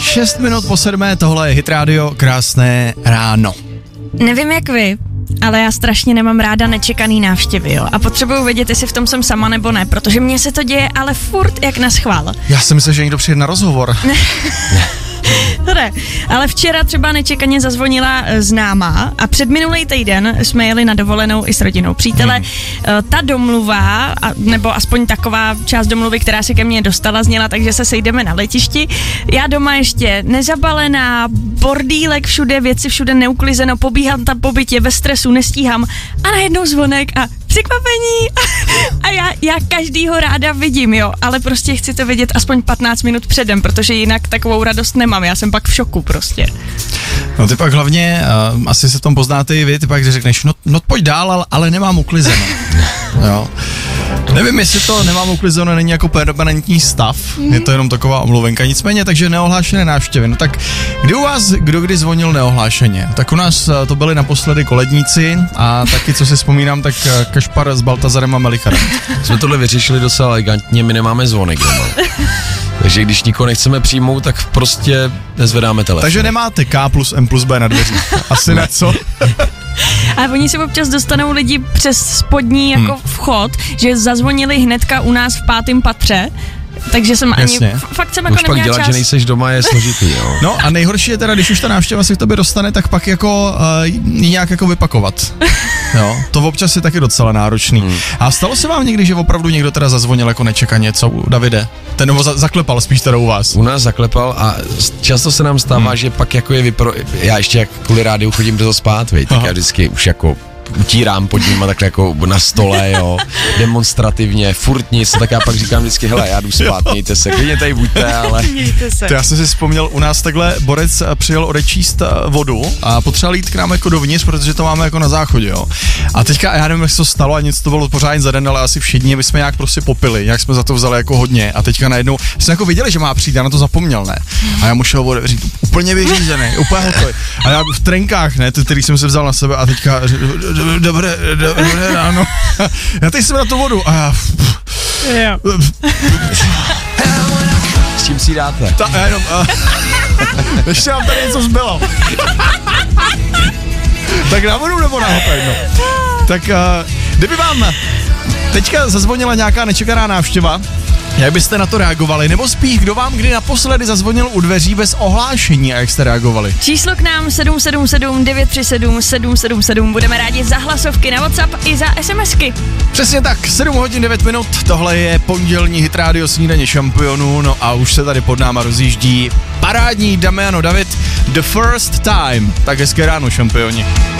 6 minut po 7, tohle je Hit Radio, krásné ráno. Nevím jak vy, ale já strašně nemám ráda nečekaný návštěvy, jo. A potřebuju vědět, jestli v tom jsem sama nebo ne, protože mně se to děje ale furt jak na schvál. Já si myslím, že někdo přijde na rozhovor. To ne, ale včera třeba nečekaně zazvonila známá a předminulý týden jsme jeli na dovolenou i s rodinou přítele. Ta domluva, nebo aspoň taková část domluvy, která se ke mně dostala, zněla, takže se sejdeme na letišti. Já doma ještě nezabalená, bordílek všude, věci všude neuklizeno, pobíhám tam po bytě, ve stresu, nestíhám a najednou zvonek a překvapení a já každýho ráda vidím, jo, ale prostě chci to vědět aspoň 15 minut předem, protože jinak takovou radost nemám, já jsem pak v šoku prostě. No ty pak hlavně, asi se v tom poznáte i vy, ty pak řekneš, no pojď dál, ale nemám uklizeno, jo. Nevím, jestli to nemám uklizeno není jako permanentní stav, je to jenom taková omluvenka, nicméně, takže neohlášené návštěvy. No tak, kdy u vás kdy zvonil neohlášeně? Tak u nás to byli naposledy koledníci a taky, co si vzpomínám, tak Kašpar s Baltazarem a Melicharem. Jsme tohle vyřešili docela elegantně, my nemáme zvonek doma. Takže když nikoho nechceme přijmout, tak prostě nezvedáme telefon. Takže nemáte K plus M plus B na dveřích. Asi na co? A oni se občas dostanou lidi přes spodní jako vchod, že zazvonili hnedka u nás v 5. patře, takže jsem fakt jsem jako neměla dělat, čas. Že nejseš doma, je složitý, jo. No a nejhorší je teda, když už ta návštěva si k tobě dostane, tak pak jako nějak jako vypakovat. Jo, to občas je taky docela náročný. A stalo se vám někdy, že opravdu někdo teda zazvonil jako nečekaně, co Davide? Ten nebo zaklepal spíš teda u vás? U nás zaklepal a často se nám stává, že pak jako já ještě jak kvůli rádiu chodím brzo spát, tak já vždycky už jako utírám pod nima takhle jako na stole, jo, demonstrativně, furt nic, tak já pak říkám vždycky, hele, já jdu spát, mějte se, klidně tady buďte, ale... To já jsem si vzpomněl, u nás takhle borec přijel odečíst vodu a potřeboval jít k nám jako dovnitř, protože to máme jako na záchodě, jo. A teďka, já nevím, jak se to stalo a nic to bylo pořádně za den, ale asi všichni, my jsme nějak prostě popili, nějak jsme za to vzali jako hodně a teďka najednou jsme jako viděli, že má přijít, já na to zapomněl, ne. A já mu šel otevřít, úplně vyřízený, úplně hotový. A já v trenkách, ne, který jsem se vzal na sebe a teďka Dobré ráno. Já teď jsem na tu vodu a já... S čím si dáte? Jenom... ještě vám tady něco zbylo. Tak na vodu nebo na hotej, no. Tak kdyby vám teďka zazvonila nějaká nečekaná návštěva, jak byste na to reagovali? Nebo spíš, kdo vám kdy naposledy zazvonil u dveří bez ohlášení a jak jste reagovali? Číslo k nám 777 937 777. Budeme rádi za hlasovky na WhatsApp i za SMSky. Přesně tak, 7 hodin 9 minut, tohle je pondělní Hit Radio snídaně šampionů, no a už se tady pod náma rozjíždí parádní Damiano David, The First Time. Tak hezké ráno, šampioni.